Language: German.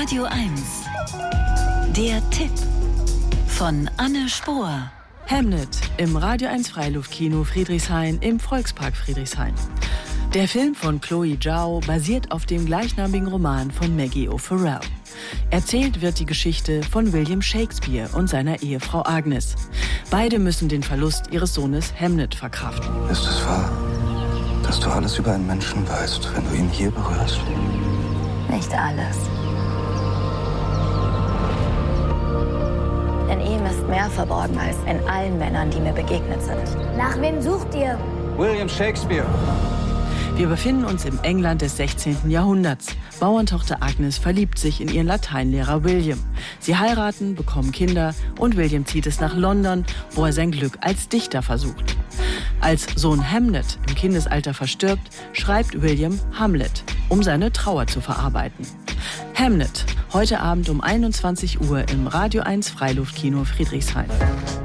Radio 1. Der Tipp von Anne Spohr. Hamnet im Radio 1 Freiluftkino Friedrichshain im Volkspark Friedrichshain. Der Film von Chloe Zhao basiert auf dem gleichnamigen Roman von Maggie O'Farrell. Erzählt wird die Geschichte von William Shakespeare und seiner Ehefrau Agnes. Beide müssen den Verlust ihres Sohnes Hamnet verkraften. Ist es wahr, dass du alles über einen Menschen weißt, wenn du ihn hier berührst? Nicht alles. In ihm ist mehr verborgen als in allen Männern, die mir begegnet sind. Nach wem sucht ihr? William Shakespeare. Wir befinden uns im England des 16. Jahrhunderts. Bauerntochter Agnes verliebt sich in ihren Lateinlehrer William. Sie heiraten, bekommen Kinder und William zieht es nach London, wo er sein Glück als Dichter versucht. Als Sohn Hamnet im Kindesalter verstirbt, schreibt William Hamlet, um seine Trauer zu verarbeiten. Hamnet, heute Abend um 21 Uhr im Radio 1 Freiluftkino Friedrichshain.